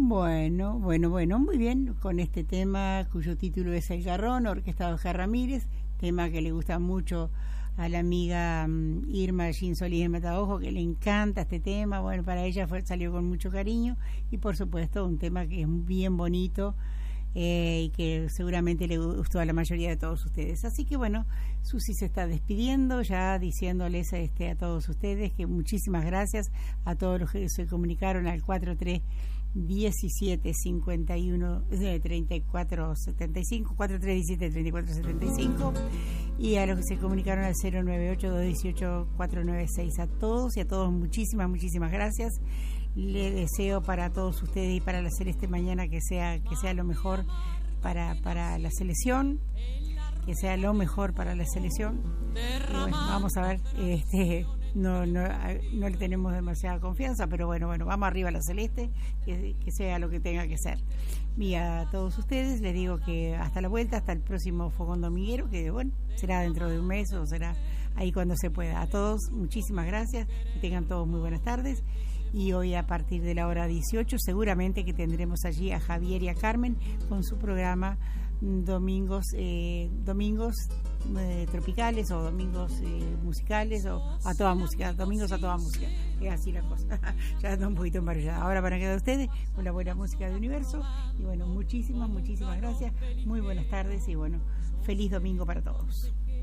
Bueno, muy bien, con este tema cuyo título es El Garrón, orquestado Ger Ramírez, tema que le gusta mucho a la amiga Irma Jean Solís de Mataojo, que le encanta este tema. Bueno, para ella salió con mucho cariño, y por supuesto un tema que es bien bonito y que seguramente le gustó a la mayoría de todos ustedes. Así que bueno, Susi se está despidiendo, ya diciéndoles a todos ustedes que muchísimas gracias a todos los que se comunicaron al 4317-51-3475, 4317-3475, y a los que se comunicaron al 098-218-496. A todos y a todos muchísimas gracias. Le deseo para todos ustedes y para la Celeste mañana que sea lo mejor para la selección, que sea lo mejor para la selección. Y bueno, vamos a ver, no le tenemos demasiada confianza, pero bueno, vamos arriba a la Celeste, que sea lo que tenga que ser. Y a todos ustedes les digo que hasta la vuelta, hasta el próximo Fogón Dominguero, que bueno, será dentro de un mes o será ahí cuando se pueda. A todos muchísimas gracias, que tengan todos muy buenas tardes. Y hoy a partir de la hora 18 seguramente que tendremos allí a Javier y a Carmen con su programa domingos tropicales o domingos musicales o a toda música, domingos a toda música, es así la cosa. Ya ando un poquito embarullada. Ahora van a quedar ustedes con la buena música de Universo, y bueno, muchísimas gracias, muy buenas tardes, y bueno, feliz domingo para todos.